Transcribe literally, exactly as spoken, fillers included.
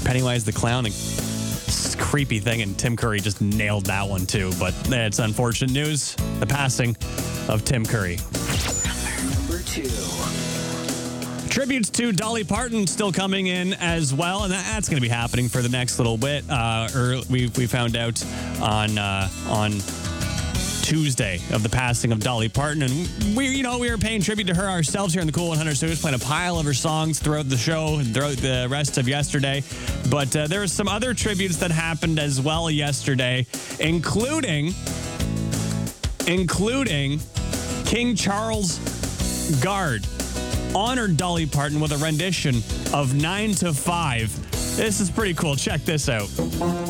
Pennywise the Clown. Creepy thing, and Tim Curry just nailed that one too. But it's unfortunate news, the passing of Tim Curry. Number two. Tributes to Dolly Parton still coming in as well, and that's going to be happening for the next little bit. Uh, or we we found out on uh, on Tuesday of the passing of Dolly Parton, and we you know we were paying tribute to her ourselves here in the Cool one hundred. So we was playing a pile of her songs throughout the show and throughout the rest of yesterday. But uh, there were some other tributes that happened as well yesterday, including including King Charles Guard honored Dolly Parton with a rendition of nine to five. This is pretty cool. Check this out.